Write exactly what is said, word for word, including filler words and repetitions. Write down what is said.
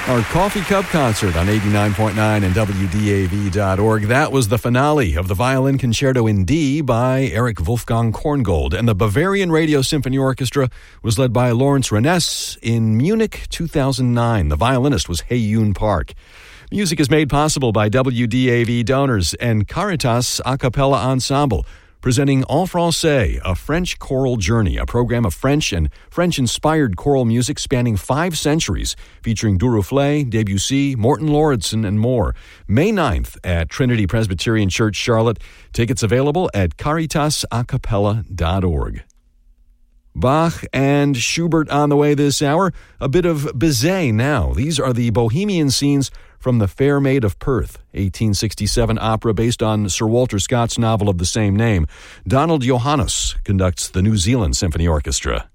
Our Coffee Cup concert on eighty-nine point nine and W D A V dot org. That was the finale of the Violin Concerto in D by Erich Wolfgang Korngold. And the Bavarian Radio Symphony Orchestra was led by Lawrence Reness. In Munich, two thousand nine. The violinist was Hae-Yoon Park. Music is made possible by W D A V donors and Caritas A Cappella Ensemble, presenting En Français, a French choral journey, a program of French and French-inspired choral music spanning five centuries, featuring Duruflé, Debussy, Morton Lauridsen, and more. May ninth at Trinity Presbyterian Church, Charlotte. Tickets available at caritas a cappella dot org. Bach and Schubert on the way this hour. A bit of Bizet now. These are the Bohemian scenes from The Fair Maid of Perth, eighteen sixty-seven opera based on Sir Walter Scott's novel of the same name. Donald Johannes conducts the New Zealand Symphony Orchestra.